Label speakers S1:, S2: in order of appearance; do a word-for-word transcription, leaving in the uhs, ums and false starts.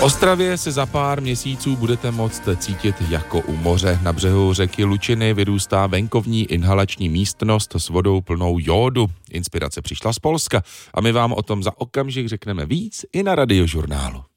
S1: Ostravě se za pár měsíců budete moct cítit jako u moře. Na břehu řeky Lučiny vyrůstá venkovní inhalační místnost s vodou plnou jódu. Inspirace přišla z Polska a my vám o tom za okamžik řekneme víc i na Radiožurnálu.